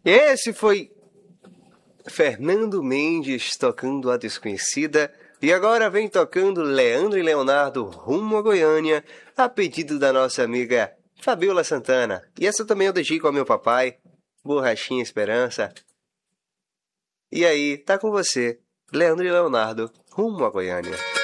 Esse foi Fernando Mendes tocando A Desconhecida. E agora vem tocando Leandro e Leonardo Rumo a Goiânia, a pedido da nossa amiga Fabiola Santana. E essa também eu dedico ao meu papai, Borrachinha Esperança. E aí, tá com você, Leandro e Leonardo Rumo a Goiânia.